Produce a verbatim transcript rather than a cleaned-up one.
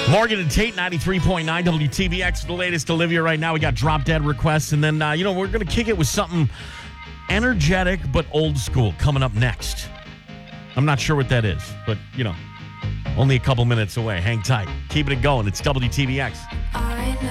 Morgan and Tate, ninety-three point nine W T B X, the latest Olivia right now. We got Drop Dead requests, and then, uh, you know, we're going to kick it with something energetic but old school coming up next. I'm not sure what that is, but, you know, only a couple minutes away. Hang tight. Keeping it going. It's W T B X.